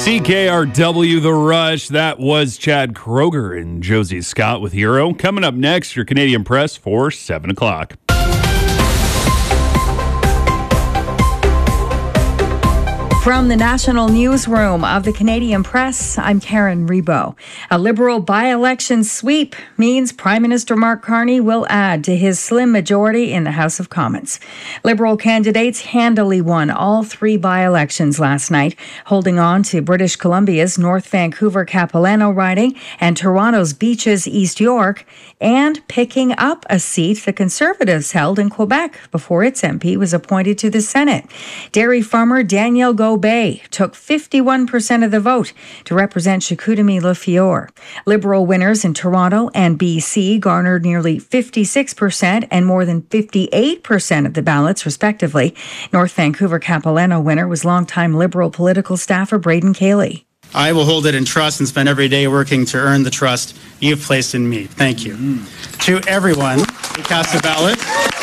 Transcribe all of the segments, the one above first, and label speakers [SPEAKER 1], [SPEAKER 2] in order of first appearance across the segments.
[SPEAKER 1] CKRW The Rush. That was Chad Kroger and Josie Scott with Hero. Coming up next, your Canadian Press for 7 o'clock.
[SPEAKER 2] From the National Newsroom of the Canadian Press, I'm Karen Rebo. A Liberal by-election sweep means Prime Minister Mark Carney will add to his slim majority in the House of Commons. Liberal candidates handily won all 3 by-elections last night, holding on to British Columbia's North Vancouver Capilano riding and Toronto's Beaches East York, and picking up a seat the Conservatives held in Quebec before its MP was appointed to the Senate. Dairy farmer Danielle Gobet took 51% of the vote to represent Chicoutimi-Lafiore. Liberal winners in Toronto and BC garnered nearly 56% and more than 58% of the ballots, respectively. North Vancouver Capilano winner was longtime Liberal political staffer Braden Cayley.
[SPEAKER 3] I will hold it in trust and spend every day working to earn the trust you've placed in me. Thank you. To everyone who cast a ballot,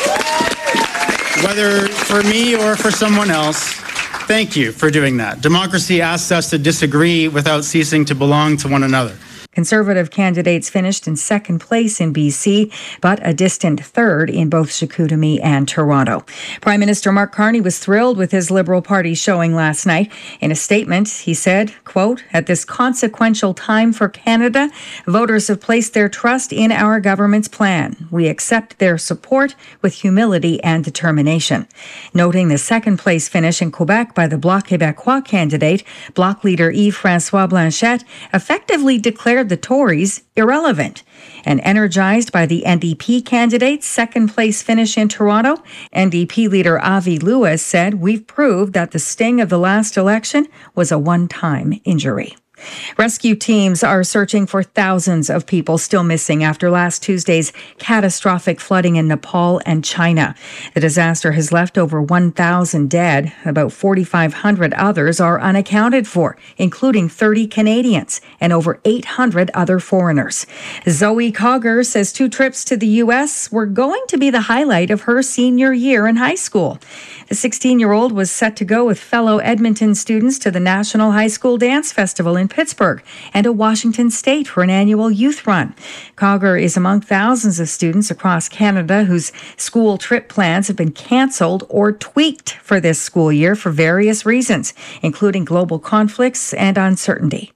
[SPEAKER 3] whether for me or for someone else, thank you for doing that. Democracy asks us to disagree without ceasing to belong to one another.
[SPEAKER 2] Conservative candidates finished in second place in BC, but a distant third in both Chicoutimi and Toronto. Prime Minister Mark Carney was thrilled with his Liberal Party showing last night. In a statement, he said, quote, "At this consequential time for Canada, voters have placed their trust in our government's plan. We accept their support with humility and determination." Noting the second place finish in Quebec by the Bloc Québécois candidate, Bloc leader Yves-François Blanchet effectively declared the Tories irrelevant. And energized by the NDP candidate's second place finish in Toronto, NDP leader Avi Lewis said, "We've proved that the sting of the last election was a one-time injury." Rescue teams are searching for thousands of people still missing after last Tuesday's catastrophic flooding in Nepal and China. The disaster has left over 1,000 dead. About 4,500 others are unaccounted for, including 30 Canadians and over 800 other foreigners. Zoe Cogger says 2 trips to the U.S. were going to be the highlight of her senior year in high school. The 16-year-old was set to go with fellow Edmonton students to the National High School Dance Festival in Pittsburgh and to Washington State for an annual youth run. Cogger is among thousands of students across Canada whose school trip plans have been cancelled or tweaked for this school year for various reasons, including global conflicts and uncertainty.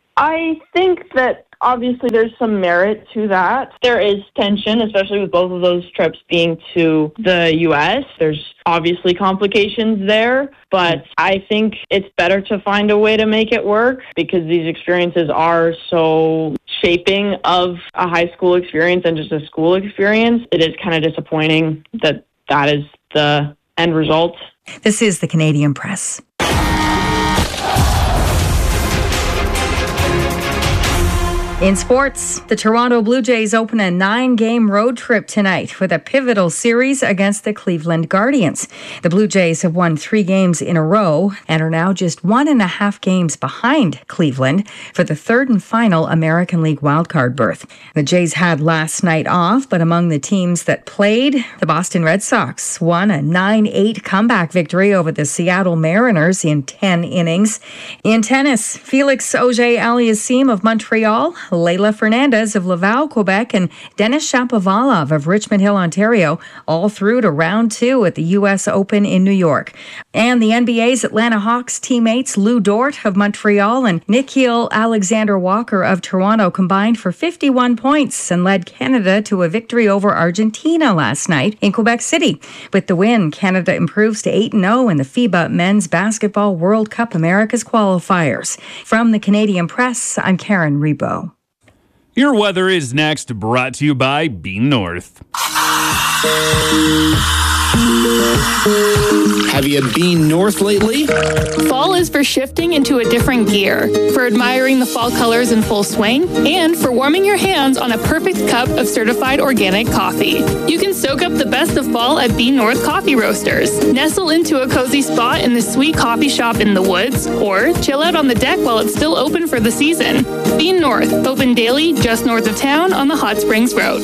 [SPEAKER 4] I think that obviously there's some merit to that. There is tension, especially with both of those trips being to the U.S. There's obviously complications there, but I think it's better to find a way to make it work because these experiences are so shaping of a high school experience and just a school experience. It is kind of disappointing that that is the end result.
[SPEAKER 2] This is the Canadian Press. In sports, the Toronto Blue Jays open a 9-game road trip tonight with a pivotal series against the Cleveland Guardians. The Blue Jays have won 3 games in a row and are now just 1.5 games behind Cleveland for the third and final American League wildcard berth. The Jays had last night off, but among the teams that played, the Boston Red Sox won a 9-8 comeback victory over the Seattle Mariners in 10 innings. In tennis, Felix Auger-Aliassime of Montreal, Leila Fernandez of Laval, Quebec, and Denis Shapovalov of Richmond Hill, Ontario, all through to round 2 at the U.S. Open in New York. And the NBA's Atlanta Hawks teammates Lou Dort of Montreal and Nickeil Alexander-Walker of Toronto combined for 51 points and led Canada to a victory over Argentina last night in Quebec City. With the win, Canada improves to 8-0 in the FIBA Men's Basketball World Cup Americas qualifiers. From the Canadian Press, I'm Karen Rebo.
[SPEAKER 1] Your weather is next, brought to you by Bean North.
[SPEAKER 5] Have you been north lately?
[SPEAKER 6] Fall is for shifting into a different gear, for admiring the fall colors in full swing, and for warming your hands on a perfect cup of certified organic coffee. You can soak up the best of fall at Bean North Coffee Roasters. Nestle into a cozy spot in the sweet coffee shop in the woods, or chill out on the deck while it's still open for the season. Bean North, open daily just north of town on the Hot Springs Road.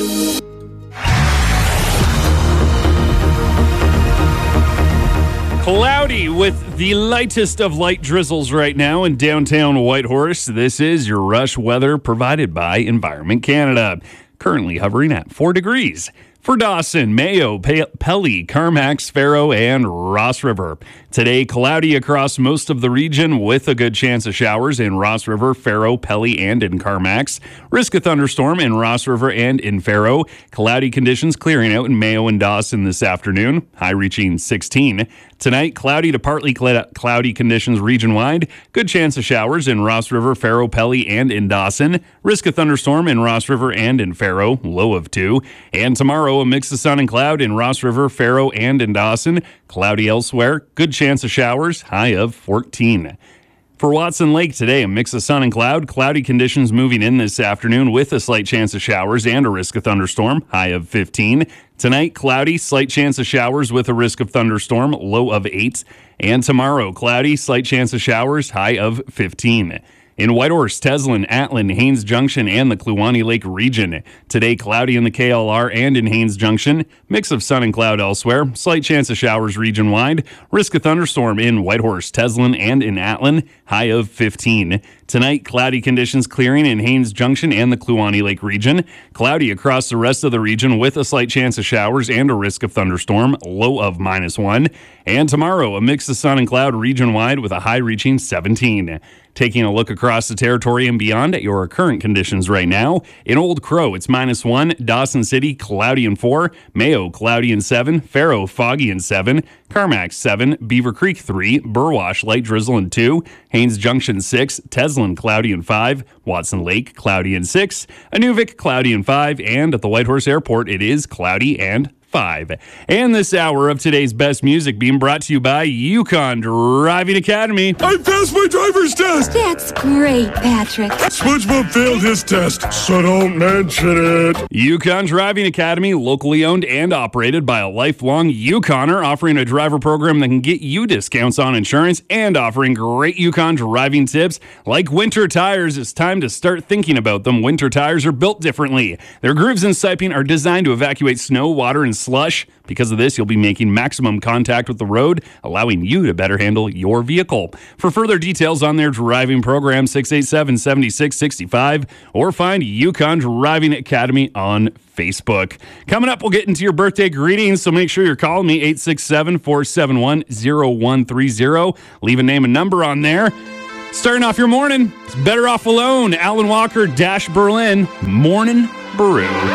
[SPEAKER 1] Cloudy with the lightest of light drizzles right now in downtown Whitehorse. This is your Rush weather provided by Environment Canada. Currently hovering at 4 degrees. For Dawson, Mayo, Pelly, Carmax, Faro, and Ross River. Today, cloudy across most of the region with a good chance of showers in Ross River, Faro, Pelly, and in Carmax. Risk of thunderstorm in Ross River and in Faro. Cloudy conditions clearing out in Mayo and Dawson this afternoon, high reaching 16. Tonight, cloudy to partly cloudy conditions region-wide. Good chance of showers in Ross River, Faro, Pelly, and in Dawson. Risk of thunderstorm in Ross River and in Faro, low of 2. And tomorrow, a mix of sun and cloud in Ross River, Faro, and in Dawson. Cloudy elsewhere. Good chance of showers, high of 14. For Watson Lake today, a mix of sun and cloud. Cloudy conditions moving in this afternoon with a slight chance of showers and a risk of thunderstorm, high of 15. Tonight, cloudy, slight chance of showers with a risk of thunderstorm, low of 8. And tomorrow, cloudy, slight chance of showers, high of 15. In Whitehorse, Teslin, Atlin, Haines Junction, and the Kluwani Lake region. Today, cloudy in the KLR and in Haines Junction. Mix of sun and cloud elsewhere. Slight chance of showers region-wide. Risk of thunderstorm in Whitehorse, Teslin, and in Atlin. High of 15. Tonight, cloudy conditions clearing in Haines Junction and the Kluwani Lake region. Cloudy across the rest of the region with a slight chance of showers and a risk of thunderstorm. Low of -1. And tomorrow, a mix of sun and cloud region-wide with a high reaching 17. Taking a look across the territory and beyond at your current conditions right now. In Old Crow, it's -1. Dawson City, cloudy and 4. Mayo, cloudy and 7. Faro, foggy and 7. Carmax, 7. Beaver Creek, 3. Burwash, light drizzle and 2. Haines Junction, 6. Teslin, cloudy and 5. Watson Lake, cloudy and 6. Inuvik, cloudy and 5. And at the Whitehorse Airport, it is cloudy and 5. And this hour of today's best music being brought to you by Yukon Driving Academy.
[SPEAKER 7] I passed my driver's test!
[SPEAKER 8] That's great, Patrick.
[SPEAKER 7] SpongeBob failed his test, so don't mention it.
[SPEAKER 1] Yukon Driving Academy, locally owned and operated by a lifelong Yukoner, offering a driver program that can get you discounts on insurance and offering great Yukon driving tips. Like winter tires, it's time to start thinking about them. Winter tires are built differently. Their grooves and siping are designed to evacuate snow, water, and slush. Because of this, you'll be making maximum contact with the road, allowing you to better handle your vehicle. For further details on their driving program, 687-7665, or find Yukon Driving Academy on Facebook. Coming up, we'll get into your birthday greetings, so make sure you're calling me, 867-471-0130. Leave a name and number on there. Starting off your morning, it's Better Off Alone, Alan Walker, Dash Berlin, Morning Brew.